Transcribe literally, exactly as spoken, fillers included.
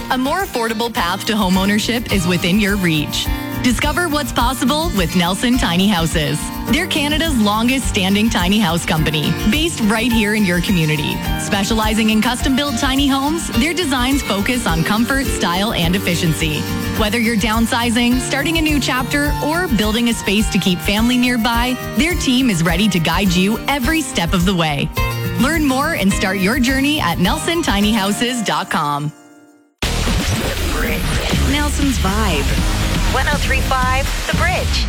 a more affordable path to homeownership is within your reach. Discover what's possible with Nelson Tiny Houses. They're Canada's longest standing tiny house company, based right here in your community. Specializing in custom-built tiny homes, their designs focus on comfort, style, and efficiency. Whether you're downsizing, starting a new chapter, or building a space to keep family nearby, their team is ready to guide you every step of the way. Learn more and start your journey at nelson tiny houses dot com. Nelson's Vibe. one oh three point five The Bridge.